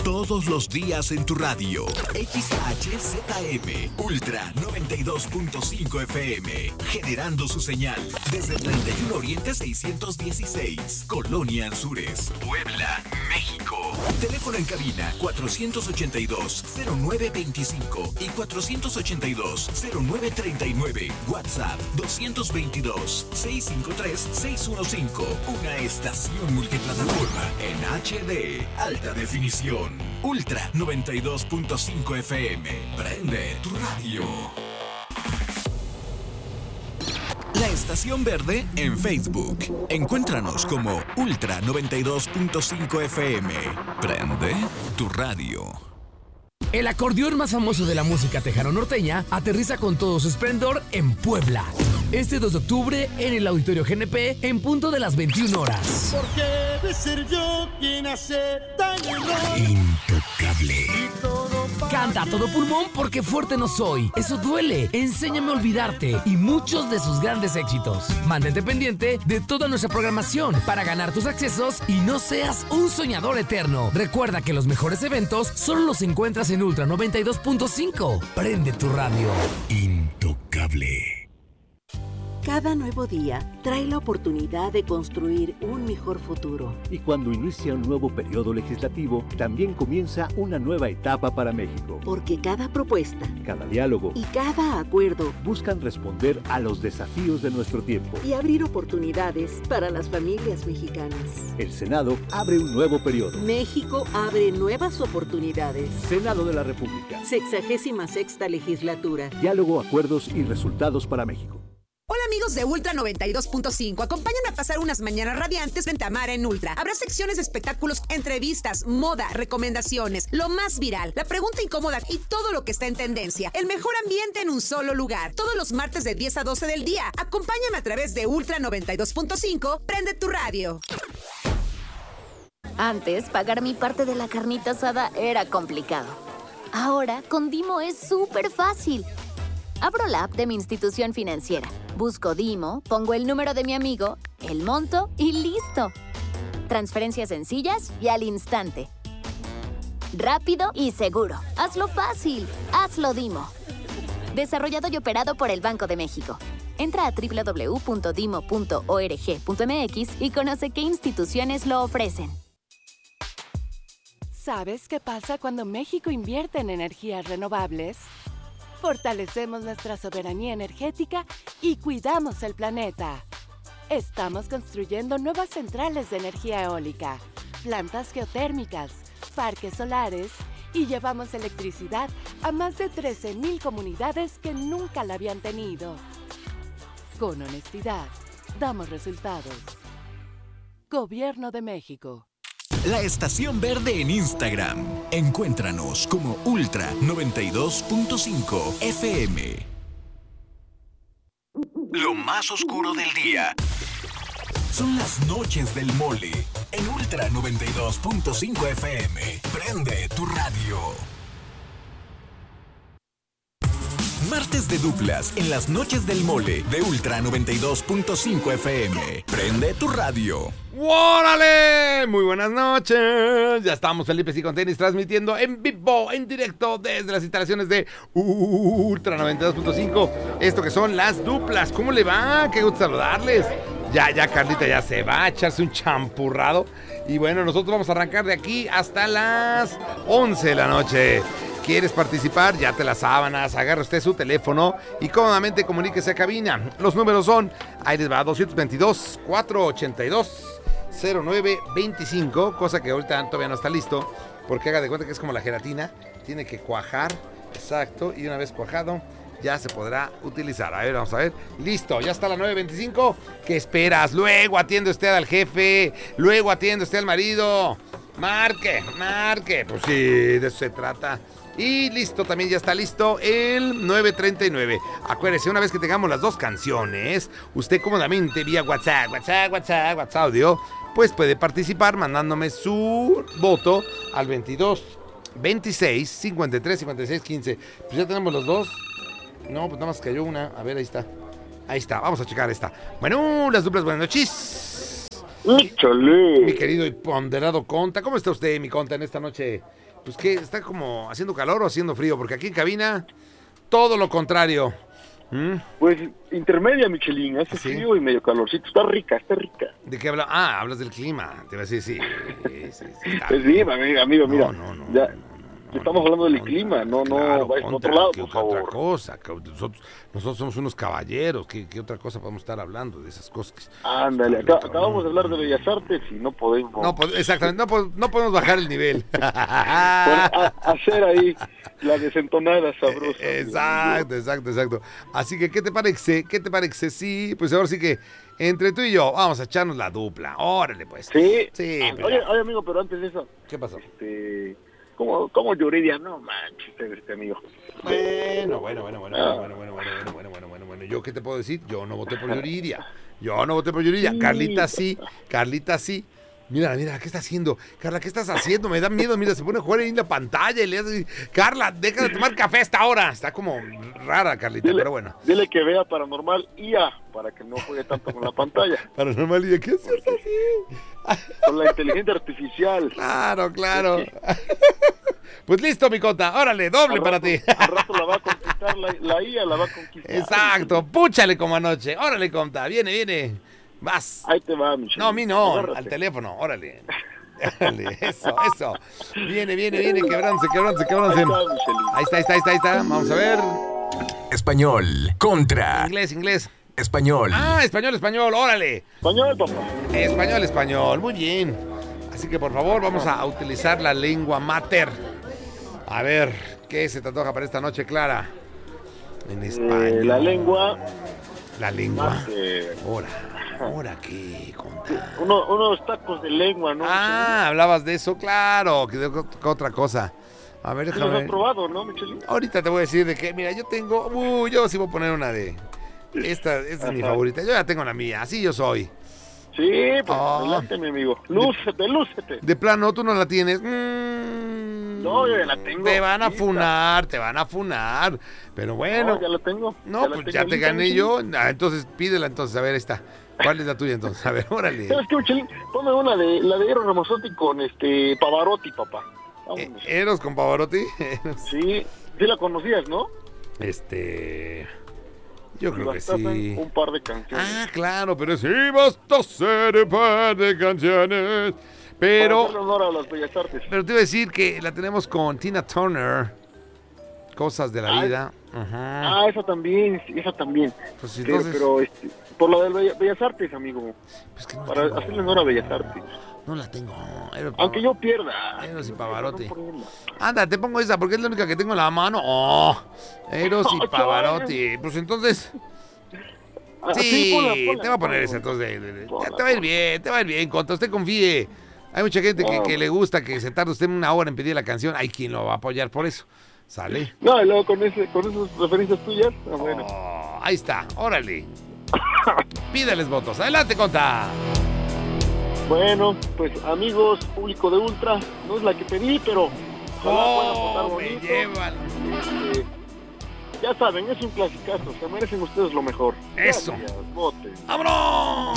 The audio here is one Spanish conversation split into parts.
todos los días en tu radio. XHZM Ultra 92.5 FM, generando su señal desde 31 Oriente 616, Colonia Anzures, Puebla, México. Teléfono en cabina 482-0925 y 482-0939. WhatsApp 222-653-615. Una estación multiplataforma en HD, alta definición. Ultra 92.5 FM. Prende tu radio. La Estación Verde en Facebook. Encuéntranos como Ultra 92.5 FM. Prende tu radio. El acordeón más famoso de la música tejano norteña aterriza con todo su esplendor en Puebla. Este 2 de octubre en el Auditorio GNP en punto de las 21 horas. ¿Por qué de ser yo quien acepta el error? Intocable. Canta a todo pulmón porque fuerte no soy. Eso duele. Enséñame a olvidarte. Y muchos de sus grandes éxitos. Mantente pendiente de toda nuestra programación para ganar tus accesos y no seas un soñador eterno. Recuerda que los mejores eventos solo los encuentras en Ultra 92.5. Prende tu radio. Intocable. Cada nuevo día trae la oportunidad de construir un mejor futuro. Y cuando inicia un nuevo periodo legislativo, también comienza una nueva etapa para México. Porque cada propuesta, cada diálogo y cada acuerdo buscan responder a los desafíos de nuestro tiempo y abrir oportunidades para las familias mexicanas. El Senado abre un nuevo periodo. México abre nuevas oportunidades. Senado de la República. 66ª legislatura. Diálogo, acuerdos y resultados para México. Hola amigos de Ultra 92.5, acompáñenme a pasar unas mañanas radiantes frente a mar en Ultra. Habrá secciones de espectáculos, entrevistas, moda, recomendaciones, lo más viral, la pregunta incómoda y todo lo que está en tendencia. El mejor ambiente en un solo lugar, todos los martes de 10 a 12 del día. Acompáñame a través de Ultra 92.5, prende tu radio. Antes, pagar mi parte de la carnita asada era complicado. Ahora, con Dimo es súper fácil. Abro la app de mi institución financiera, busco Dimo, pongo el número de mi amigo, el monto y ¡listo! Transferencias sencillas y al instante. Rápido y seguro. Hazlo fácil. Hazlo Dimo. Desarrollado y operado por el Banco de México. Entra a www.dimo.org.mx y conoce qué instituciones lo ofrecen. ¿Sabes qué pasa cuando México invierte en energías renovables? Fortalecemos nuestra soberanía energética y cuidamos el planeta. Estamos construyendo nuevas centrales de energía eólica, plantas geotérmicas, parques solares y llevamos electricidad a más de 13,000 comunidades que nunca la habían tenido. Con honestidad, damos resultados. Gobierno de México. La Estación Verde en Instagram. Encuéntranos como Ultra 92.5 FM. Lo más oscuro del día son las noches del mole en Ultra 92.5 FM. Prende tu radio. Martes de duplas en las noches del mole de Ultra 92.5 FM. Prende tu radio. ¡Órale! Muy buenas noches. Ya estamos Felipe y con tenis transmitiendo en vivo, en directo desde las instalaciones de Ultra 92.5. Esto que son las duplas. ¿Cómo le va? Qué gusto saludarles. Ya Carlita ya se va a echarse un champurrado. Y bueno, nosotros vamos a arrancar de aquí hasta las 11 de la noche. ¿Quieres participar? Ya te las sábanas, agarra usted su teléfono y cómodamente comuníquese a cabina. Los números son, ahí les va, 222-482-0925, cosa que ahorita todavía no está listo, porque haga de cuenta que es como la gelatina, tiene que cuajar, exacto, y una vez cuajado, ya se podrá utilizar. A ver, vamos a ver, listo, ya está la 925, ¿qué esperas? Luego atiende usted al jefe, luego atiende usted al marido, marque, pues sí, de eso se trata. Y listo, también ya está listo el 939. Acuérdese, una vez que tengamos las dos canciones, usted cómodamente vía WhatsApp audio, pues puede participar mandándome su voto al 22 26 53 56 15. Pues ya tenemos los dos. No, pues nada más cayó una. A ver, ahí está, vamos a checar esta. Bueno, las duplas, buenas noches. ¡Échale! Mi querido y ponderado Conta, ¿cómo está usted, mi Conta, en esta noche Pues que está como haciendo calor o haciendo frío, porque aquí en cabina todo lo contrario. Pues intermedia, Michelin, hace frío y medio calorcito, está rica. ¿De qué hablas? Ah, hablas del clima, te iba a decir, sí. Pues sí, amigo, mira, estamos hablando del clima, no vais por otro lado, por favor. Otra cosa, nosotros somos unos caballeros, ¿qué otra cosa podemos estar hablando de esas cosas? Ándale, acabamos de hablar de Bellas Artes y no podemos... No, exactamente, no podemos bajar el nivel. Hacer ahí la desentonada sabrosa. Exacto. Así que, ¿qué te parece? Sí, pues ahora sí que entre tú y yo vamos a echarnos la dupla. Órale, pues. Sí. Oye, amigo, pero antes de eso... ¿Qué pasó? ¿Cómo Yuridia? No manches, amigo. Bueno. ¿Yo qué te puedo decir? Yo no voté por Yuridia. Carlita sí. Mira, ¿qué está haciendo? Carla, ¿qué estás haciendo? Me da miedo, mira, se pone a jugar ahí en la pantalla y le hace... Carla, deja de tomar café a esta hora. Está como rara, Carlita, pero bueno. Dile que vea Paranormal IA, para que no juegue tanto con la pantalla. Paranormal IA, ¿qué haces así? Con la inteligencia artificial. Claro. Pues listo, Micota, órale, doble para ti. Al rato la va a conquistar, la IA la va a conquistar. Exacto, púchale como anoche. Órale, comta, viene. Vas. Ahí te va, Michelle. No, a mí no, al teléfono, órale. Eso. Viene, quebrándose. Ahí está. Vamos a ver. Español contra Inglés. Español. Ah, español, órale. Español, papá. Español, muy bien. Así que por favor vamos a utilizar la lengua mater. A ver, ¿qué se te antoja para esta noche, Clara? En español. La lengua. Mater. ¿Ahora qué? Conta. Unos tacos de lengua, ¿no? Ah, hablabas de eso, claro. Que de otra cosa. A ver, déjame ver. ¿Los has probado, no, Michelin? Ahorita te voy a decir de que, mira, yo tengo... yo sí voy a poner una de... Esta es mi favorita. Yo ya tengo la mía, así yo soy. Sí, pues adelante, mi amigo. Lúcete. De plano, tú no la tienes. No, yo ya la tengo. Te van a funar. Pero bueno. No, ya la tengo. No, pues ya te gané yo. Entonces, pídela entonces. A ver, esta. ¿Cuál es la tuya entonces? A ver, órale. ¿Sabes qué, Michelin? Ponme una de la de Eros Ramazzotti con Pavarotti, papá. Vámonos. ¿Eros con Pavarotti? Sí la conocías, ¿no? Yo creo que sí. Un par de canciones. Ah, claro, pero sí, basta ser un par de canciones. Pero... Para hacerle honor a las Bellas Artes. Pero te iba a decir que la tenemos con Tina Turner. Cosas de la vida. Ajá. Esa también. Pues entonces... Pero por la de Bellas Artes, amigo. Pues que no para hacerle honor a Bellas Artes. No la tengo. Aunque yo pierda. Eros y Pavarotti. Anda, te pongo esa porque es la única que tengo en la mano. Eros y Pavarotti. Pues entonces... Sí, ponla, te voy a poner esa entonces. Te va a ir bien, contra usted confíe. Hay mucha gente que le gusta que se tarde usted una hora en pedir la canción. Hay quien lo va a apoyar por eso. ¿Sale? No, y luego con esas referencias tuyas. Bueno. Ahí está, órale. Pídales votos. Adelante, conta. Bueno, pues amigos, público de Ultra, no es la que pedí, pero ojalá puedan votar bonito. Me llevan. Ya saben, es un clasicazo, se merecen ustedes lo mejor. Eso. Gracias, voten. ¡Vámonos!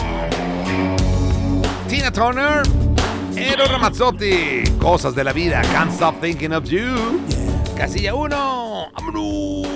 Tina Turner, Eros Ramazzotti, Cosas de la vida, Can't Stop Thinking of You. Casilla 1, ¡vámonos!